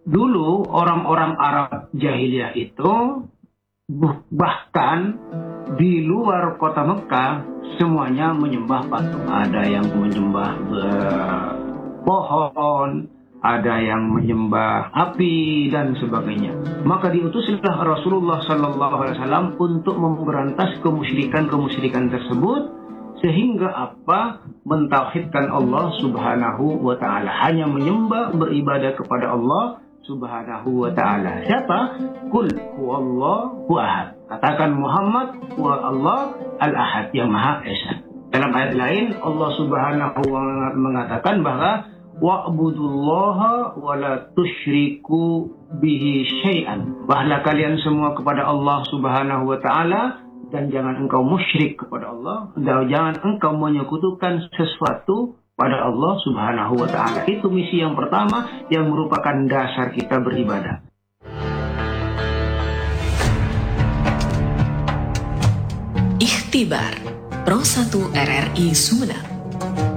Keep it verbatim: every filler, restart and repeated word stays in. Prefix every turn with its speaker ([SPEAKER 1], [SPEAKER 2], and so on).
[SPEAKER 1] dulu orang-orang Arab jahiliyah itu bahkan di luar kota Mekah semuanya menyembah patung. Ada yang menyembah uh, pohon, ada yang menyembah api dan sebagainya. Maka diutuslah Rasulullah Sallallahu Alaihi Wasallam untuk memberantas kemusyrikan-kemusyrikan tersebut, sehingga apa? Mentauhidkan Allah Subhanahu wa Ta'ala, hanya menyembah, beribadah kepada Allah Subhanahu wa Ta'ala. Siapa? Qul huwallahu ahad. Katakan Muhammad huwa Allah al-ahad, yang Maha Esa. Dalam ayat lain Allah Subhanahu wa Ta'ala mengatakan bahwa wa'budullaha wa la tusyriku bihi syai'an. Bahlah kalian semua kepada Allah Subhanahu wa Ta'ala, dan jangan engkau musyrik kepada Allah, dan jangan engkau menyekutukan sesuatu pada Allah Subhanahu wa Ta'ala. Itu misi yang pertama yang merupakan dasar kita beribadah.
[SPEAKER 2] Ikhtibar Pro satu R R I Sumeneb.